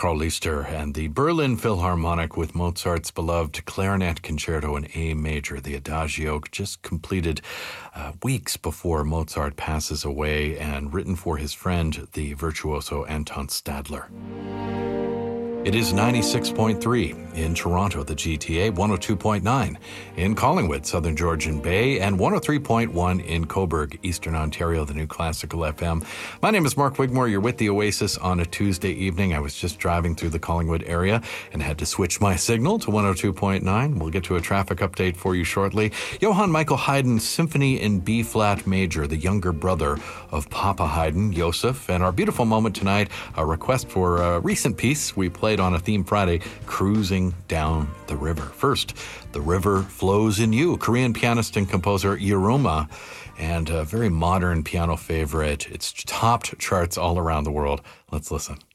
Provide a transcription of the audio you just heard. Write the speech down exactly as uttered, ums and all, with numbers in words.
Carl Lister and the Berlin Philharmonic with Mozart's beloved Clarinet Concerto in A major, the Adagio, just completed uh, weeks before Mozart passes away and written for his friend, the virtuoso Anton Stadler. It is ninety-six point three in Toronto, the G T A, one oh two point nine in Collingwood, Southern Georgian Bay, and one oh three point one in Cobourg, Eastern Ontario, the new Classical F M. My name is Mark Wigmore. You're with the Oasis on a Tuesday evening. I was just driving through the Collingwood area and had to switch my signal to one oh two point nine. We'll get to a traffic update for you shortly. Johann Michael Haydn's Symphony in B-flat major, the younger brother of Papa Haydn, Joseph. And our beautiful moment tonight, a request for a recent piece we played on a theme Friday, Cruising Down the River. First, The River Flows in You, Korean pianist and composer Yeruma, and a very modern piano favorite. It's topped charts all around the world. Let's listen.